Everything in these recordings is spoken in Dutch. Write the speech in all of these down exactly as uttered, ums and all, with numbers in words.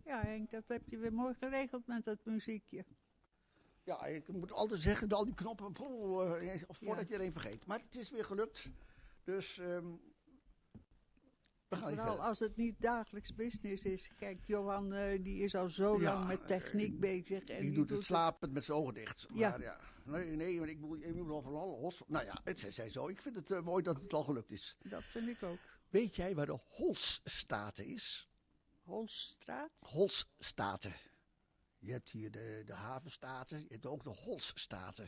Ja, Henk, dat heb je weer mooi geregeld met dat muziekje. Ja, ik moet altijd zeggen, al die knoppen, poeh, uh, voordat ja. je er een vergeet. Maar het is weer gelukt, dus um, we gaan Vooral verder. als het niet dagelijks business is. Kijk, Johan uh, die is al zo ja, lang met techniek uh, bezig. En die, die doet doet het slapend met zijn ogen dicht. Ja. Maar ja, nee, nee, maar ik moet, ik moet wel van alle los. Nou ja, het zei zo. Ik vind het uh, mooi dat het al gelukt is. Dat vind ik ook. Weet jij waar de Holsstaten is? Holstraat? Holsstaten. Je hebt hier de, de havenstaten, je hebt ook de Holsstaten.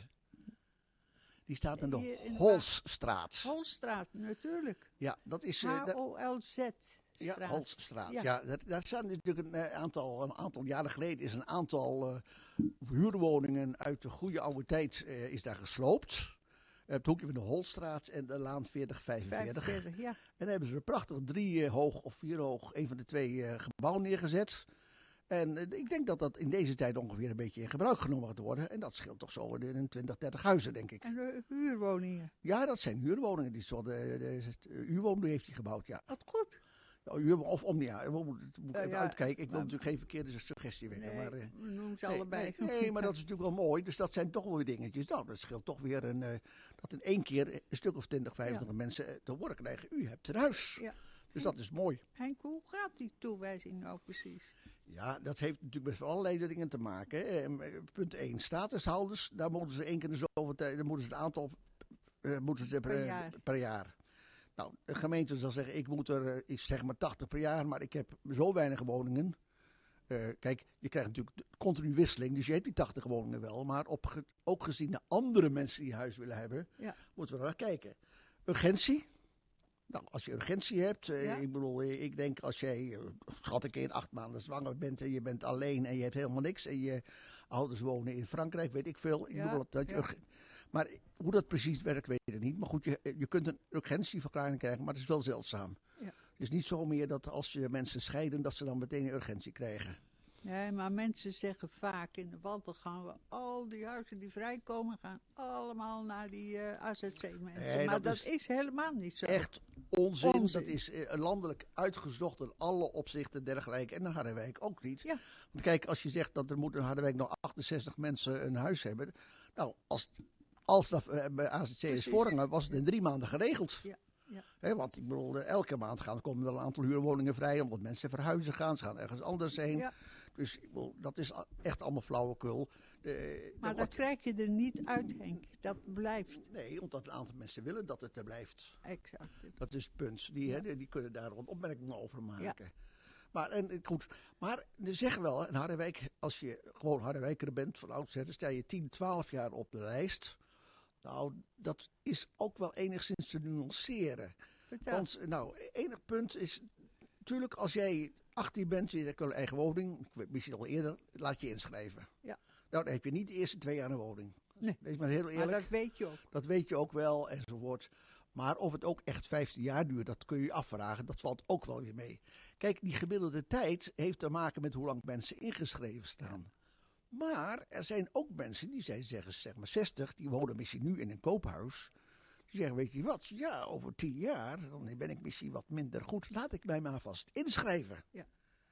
Die staat aan de in Holsstraat. Holstraat, natuurlijk. Ja, dat is... Uh, H O L Z. Ja, Holsstraat. Ja, ja dat, daar staan natuurlijk een aantal, een aantal jaren geleden is een aantal uh, huurwoningen uit de goede oude tijd uh, is daar gesloopt. Op het hoekje van de Holstraat en de Laan veertig vijfenveertig. vijfenveertig, ja. En daar hebben ze een prachtig drie uh, hoog of vier hoog, een van de twee uh, gebouwen neergezet. En uh, ik denk dat dat in deze tijd ongeveer een beetje in gebruik genomen gaat worden. En dat scheelt toch zo in twintig, dertig huizen, denk ik. En de huurwoningen? Ja, dat zijn huurwoningen. Die zo de, de, de, de U-woning heeft hij gebouwd, ja. Wat goed. Ja, of Omnia, we moeten moet uh, even ja, uitkijken. Ik wil maar, natuurlijk geen verkeerde suggestie wekken. Nee, maar, uh, noem ze nee, allebei. Nee, nee, maar dat is natuurlijk wel mooi. Dus dat zijn toch wel weer dingetjes. Nou, dat scheelt toch weer een, uh, dat in één keer een stuk of twintig, vijfentwintig ja. mensen te horen krijgen. U hebt een huis. Ja. Dus en, dat is mooi. En hoe gaat die toewijzing nou precies? Ja, dat heeft natuurlijk met allerlei dingen te maken. Eh, punt één, statushouders. Daar moeten ze één keer in de zoveel tijd, daar moeten ze het aantal uh, moeten ze per, per, jaar. per jaar. Nou, de gemeente zal zeggen, ik moet er, ik zeg maar tachtig per jaar, maar ik heb zo weinig woningen. Uh, kijk, je krijgt natuurlijk continu wisseling, dus je hebt die tachtig woningen wel. Maar op ge, ook gezien de andere mensen die huis willen hebben, ja. moeten we naar kijken. Urgentie. Nou, als je urgentie hebt, uh, ja. ik bedoel, ik denk als jij, uh, schat ik in acht maanden zwanger bent en je bent alleen en je hebt helemaal niks. En je ouders wonen in Frankrijk, weet ik veel. Ik ja. bedoel, dat je ja. urgen, maar hoe dat precies werkt, weet ik niet. Maar goed, je, je kunt een urgentieverklaring krijgen, maar het is wel zeldzaam. Ja. Het is niet zo meer dat als je mensen scheiden, dat ze dan meteen een urgentie krijgen. Nee, maar mensen zeggen vaak in de wand, dan gaan we al die huizen die vrijkomen, gaan allemaal naar die uh, A Z C-mensen. Nee, maar dat, dat is, is helemaal niet zo. Echt onzin. onzin. Dat is uh, landelijk uitgezocht in alle opzichten dergelijke. En in Harderwijk ook niet. Ja. Want kijk, als je zegt dat er moet in Harderwijk nog achtenzestig mensen een huis hebben. Nou, als, als dat uh, bij A Z C is voorrang, was het in drie maanden geregeld. Ja. Ja. He, want ik bedoel, elke maand gaan, komen er een aantal huurwoningen vrij, omdat mensen verhuizen gaan, ze gaan ergens anders heen. Ja. Dus ik bedoel, dat is echt allemaal flauwekul. De, maar dat wordt... krijg je er niet uit, Henk. Dat blijft. Nee, omdat een aantal mensen willen dat het er blijft. Exact. Dat is het punt. Die, ja. he, die kunnen daar een opmerking over maken. Ja. Maar, en, goed, maar ze zeggen wel, in Harderwijk, als je gewoon Harderwijker bent van oudsher, dan sta je tien, twaalf jaar op de lijst. Nou, dat is ook wel enigszins te nuanceren. Vertel. Want, nou, enig punt is, natuurlijk als jij achttien bent, je hebt een eigen woning, misschien al eerder, laat je inschrijven. Ja. Nou, dan heb je niet de eerste twee jaar een woning. Nee. Dat is maar heel eerlijk. Maar dat weet je ook. Dat weet je ook wel, enzovoort. Maar of het ook echt vijftien jaar duurt, dat kun je je afvragen. Dat valt ook wel weer mee. Kijk, die gemiddelde tijd heeft te maken met hoe lang mensen ingeschreven staan. Maar er zijn ook mensen die zijn, zeggen zeg maar zestig, die wonen misschien nu in een koophuis. Die zeggen, weet je wat, ja, over tien jaar, dan ben ik misschien wat minder goed. Laat ik mij maar vast inschrijven. Ja.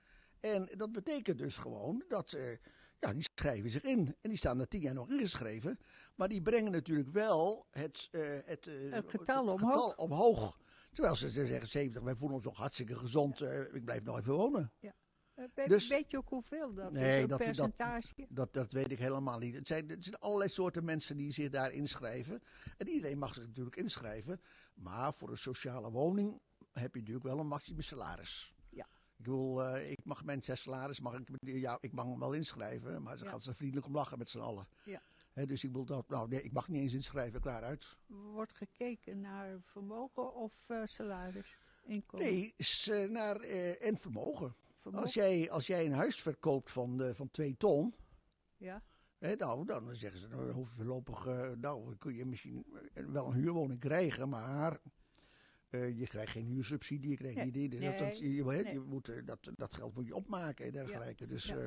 En dat betekent dus gewoon dat, uh, ja, die schrijven zich in. En die staan na tien jaar nog ingeschreven. Maar die brengen natuurlijk wel het, uh, het, uh, het getal, het omhoog. getal omhoog. Terwijl ze zeggen, zeventig, wij voelen ons nog hartstikke gezond, uh, ik blijf nog even wonen. Ja. We, Dus, weet je ook hoeveel dat nee, is, een dat, percentage? Dat, dat, dat weet ik helemaal niet. Het zijn, het zijn allerlei soorten mensen die zich daar inschrijven. En iedereen mag zich natuurlijk inschrijven. Maar voor een sociale woning heb je natuurlijk wel een maximum salaris. Ja. Ik bedoel, uh, ik mag mijn zes salaris, mag ik, ja, ik mag hem wel inschrijven. Maar ze ja. gaan ze vriendelijk om lachen met z'n allen. Ja. He, dus ik bedoel, dat, nou nee, ik mag niet eens inschrijven, klaar uit. Wordt gekeken naar vermogen of uh, salaris, inkomen? Nee, is, uh, naar uh, en vermogen. Als jij, als jij een huis verkoopt van, uh, van twee ton, ja. hè, nou, dan zeggen ze, dan hoef je voorlopig, uh, nou, kun je misschien wel een huurwoning krijgen, maar uh, je krijgt geen huursubsidie, je krijgt nee. niet, nee, dat, dat, je, nee. je moet, dat, dat geld moet je opmaken en dergelijke. Ja. Dus, ja. uh,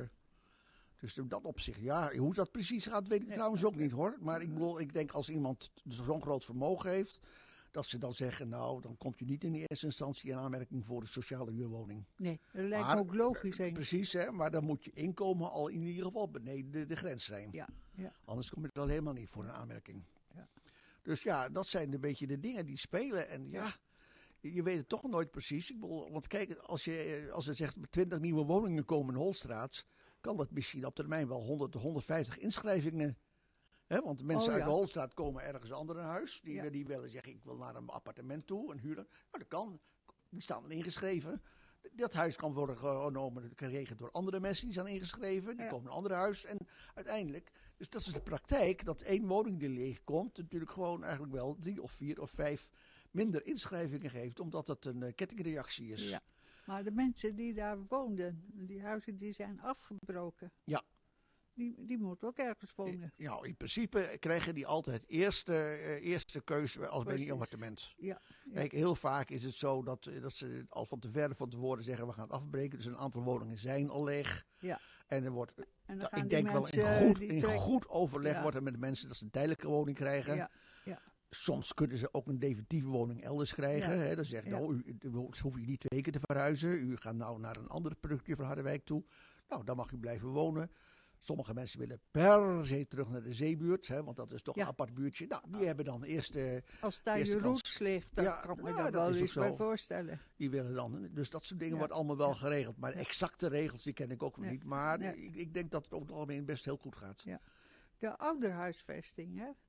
dus dat op zich, ja, hoe dat precies gaat, weet ik nee. trouwens ook niet hoor. Maar ik bedoel, ik denk als iemand zo'n groot vermogen heeft, dat ze dan zeggen, nou, dan komt u niet in eerste instantie in aanmerking voor de sociale huurwoning. Nee, dat lijkt maar, me ook logisch. Hè? Precies, hè, maar dan moet je inkomen al in ieder geval beneden de, de grens zijn. Ja, ja. Anders kom je er al helemaal niet voor een aanmerking. Ja. Dus ja, dat zijn een beetje de dingen die spelen. En ja, je weet het toch nooit precies. Ik bedoel, want kijk, als je, als je zegt twintig nieuwe woningen komen in Holstraat, kan dat misschien op termijn wel honderd, honderdvijftig inschrijvingen. Hè, want de mensen oh, uit ja. de Holstraat komen ergens anders naar huis. Die, ja. die willen zeggen, ik wil naar een appartement toe en huren. Nou, dat kan. Die staan dan ingeschreven. Dat huis kan worden genomen, geregeld door andere mensen die zijn ingeschreven. Die ja. komen in een ander huis. En uiteindelijk, dus dat is de praktijk, dat één woning die leeg komt, natuurlijk gewoon eigenlijk wel drie of vier of vijf minder inschrijvingen geeft, omdat het een uh, kettingreactie is. Ja. Maar de mensen die daar woonden, die huizen die zijn afgebroken. Ja. Die, die moeten ook ergens wonen. Ja, in principe krijgen die altijd eerste, uh, eerste keuze als bij een appartement. Ja, ja. Kijk, heel vaak is het zo dat, dat ze al van te ver van tevoren zeggen, we gaan het afbreken. Dus een aantal woningen zijn al leeg. Ja. En er wordt, en ja, ik denk wel in goed, in goed overleg ja. wordt er met de mensen dat ze een tijdelijke woning krijgen. Ja. Ja. Soms kunnen ze ook een definitieve woning elders krijgen. Ja. Hè? Dan zeggen ze, ja. nou, u, u, u hoeft je niet twee keer te verhuizen. U gaat nou naar een ander productje van Harderwijk toe. Nou, dan mag u blijven wonen. Sommige mensen willen per se terug naar de zeebuurt, hè, want dat is toch ja. een apart buurtje. Nou, die hebben dan eerst uh, als daar je roots ligt, dan ja, kan me ja, daar wel eens bij voorstellen. Die willen dan, dus dat soort dingen ja. wordt allemaal wel geregeld. Maar de exacte regels, die ken ik ook nee. niet. Maar nee. ik, ik denk dat het over het algemeen best heel goed gaat. Ja. De ouderhuisvesting, hè?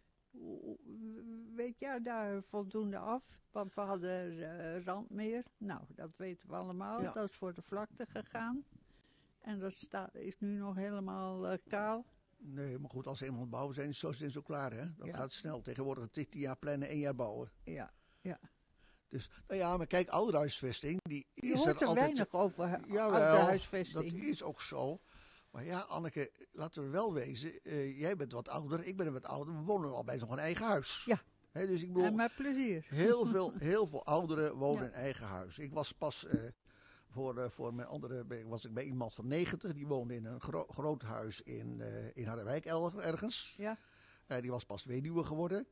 Weet jij daar voldoende af? Want we hadden uh, Randmeer. Nou, dat weten we allemaal. Ja. Dat is voor de vlakte gegaan. En dat staat, is nu nog helemaal uh, kaal. Nee, maar goed, als ze eenmaal bouwen zijn, is zo, zijn ze klaar, hè? Dat ja. gaat snel. Tegenwoordig tien jaar plannen, één jaar bouwen. Ja, ja. Dus, nou ja, maar kijk, ouderhuisvesting, die Je is hoort er, er altijd... weinig over Jawel, ouderhuisvesting. Dat is ook zo. Maar ja, Anneke, laten we wel wezen. Uh, jij bent wat ouder, ik ben wat ouder. We wonen al bij nog een eigen huis. Ja. He, dus ik bedoel, en met plezier. Heel veel, heel veel ouderen wonen ja. in eigen huis. Ik was pas... Uh, Voor, uh, voor mijn andere was ik bij iemand van negentig. Die woonde in een gro- groot huis in, uh, in Harderwijk ergens. Ja. Uh, die was pas weduwe geworden.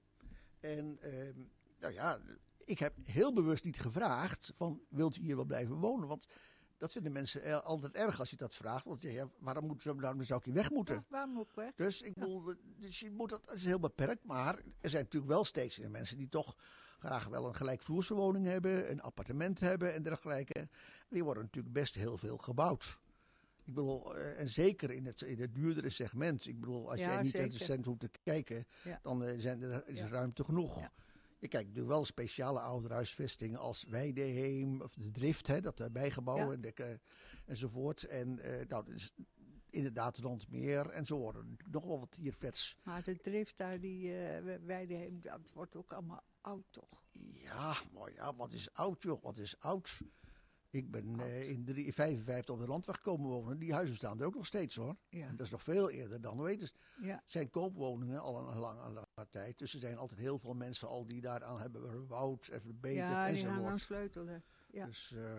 En uh, nou ja, ik heb heel bewust niet gevraagd van, wilt u hier wel blijven wonen? Want dat vinden mensen uh, altijd erg als je dat vraagt. Want ja, waarom moeten ze, waarom zou ik hier weg moeten? Ja, waarom moet ik weg? Dus ik bedoel, ja. dus je moet dat, dat is heel beperkt. Maar er zijn natuurlijk wel steeds meer mensen die toch graag wel een gelijkvloerse woning hebben, een appartement hebben en dergelijke. Die worden natuurlijk best heel veel gebouwd. Ik bedoel, en zeker in het, in het duurdere segment. Ik bedoel, als ja, jij niet uit de cent hoeft te kijken, ja. dan uh, zijn er, is er ja. ruimte genoeg. Ja. Je kijkt natuurlijk wel speciale ouderhuisvestingen als Weideheem of de Drift, hè, dat uh, bijgebouwen ja. en de, uh, enzovoort. En uh, nou, dus inderdaad Randmeer en zo worden natuurlijk nog wel wat hier vets. Maar de Drift daar, die uh, Weideheem, dat wordt ook allemaal oud, toch? Ja, maar ja, wat is oud, joh? Wat is oud? Ik ben uh, in drie, vijfenvijftig op de Landweg komen wonen. Die huizen staan er ook nog steeds, hoor. Ja. En dat is nog veel eerder dan, hoe heet het? Ja. Zijn koopwoningen al een lange, lange tijd. Dus er zijn altijd heel veel mensen al die daaraan hebben gebouwd, even verbeterd ja, enzovoort. Ja, die gaan aan sleutelen. Ja. Dus uh,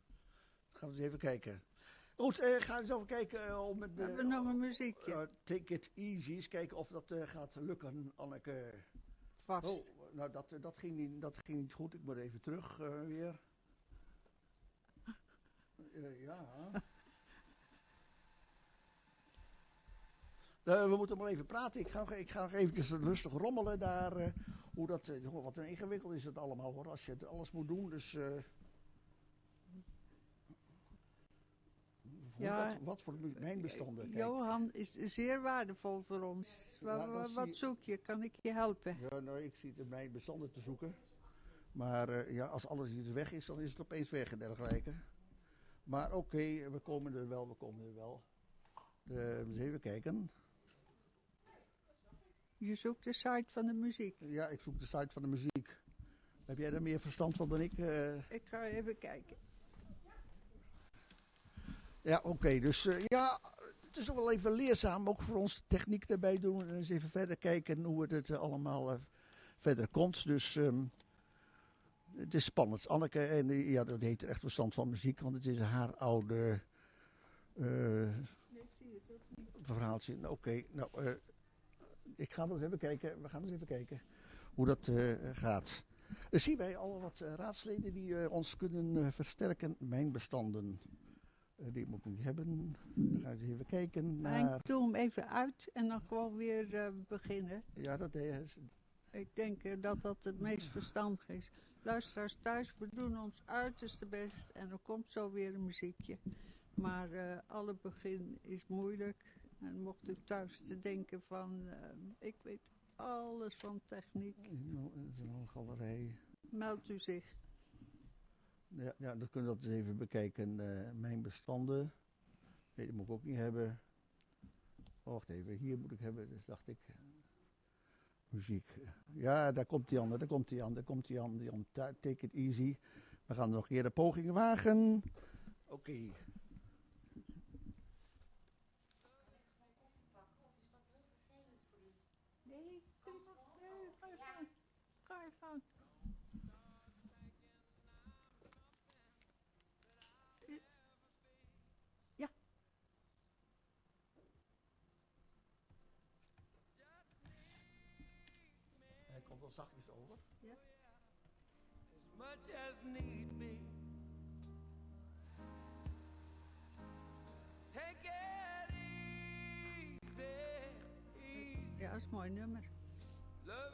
gaan we eens even kijken. Goed, uh, gaan we eens even kijken. Uh, om met de, we hebben nog een muziekje. Uh, take it easy. Eens kijken of dat uh, gaat lukken, Anneke. Vast. Oh, nou, dat, dat, ging niet, dat ging niet goed. Ik moet even terug uh, weer. Uh, ja. uh, we moeten maar even praten. Ik ga, ik ga nog eventjes rustig rommelen daar. Uh, hoe dat, uh, wat een ingewikkeld is het allemaal, hoor. Als je het alles moet doen. Dus... Uh, ja, wat, wat voor mijnbestanden? Kijk. Johan is zeer waardevol voor ons. Ja, wat wat zoek je? Kan ik je helpen? Ja, nou, ik zie het mijn bestanden te zoeken. Maar uh, ja, als alles iets weg is, dan is het opeens weg en dergelijke. Maar oké, okay, we komen er wel, we komen er wel. Uh, eens even kijken. Je zoekt de site van de muziek? Ja, ik zoek de site van de muziek. Heb jij daar meer verstand van dan ik? Uh... Ik ga even kijken. Ja, oké. Okay, dus uh, ja, het is ook wel even leerzaam. Ook voor ons techniek erbij doen. En eens even verder kijken hoe het uh, allemaal uh, verder komt. Dus um, het is spannend. Anneke, en uh, ja, dat heeft echt verstand van muziek. Want het is haar oude uh, verhaaltje. Oké, okay, nou, uh, ik ga wel eens even kijken. We gaan eens even kijken hoe dat uh, gaat. Dan zien wij al wat uh, raadsleden die uh, ons kunnen uh, versterken. Mijn bestanden. Uh, die moet ik niet hebben. Dan gaan we eens even kijken naar... Ik doe hem even uit en dan gewoon weer uh, beginnen. Ja, dat is... Ik denk uh, dat dat het meest verstandig is. Luisteraars thuis, we doen ons uiterste best en er komt zo weer een muziekje. Maar uh, alle begin is moeilijk. En mocht u thuis te denken van, uh, ik weet alles van techniek. Het is een galerij. Meld u zich. Ja, ja, dan kunnen we dat eens even bekijken. Uh, mijn bestanden. Nee, dat moet ik ook niet hebben. Wacht even, hier moet ik hebben. Dus dacht ik... Muziek. Ja, daar komt hij aan, daar komt hij aan, daar komt hij aan. Die aan. Take it easy. We gaan nog een keer de poging wagen. Oké. Okay. Nee, kom maar. Nee, ga je gang. Ga je gang. Ja. Hij komt wel zachtjes over. Ja. As much as need be. Take it easy, easy. Ja, dat is een mooi nummer.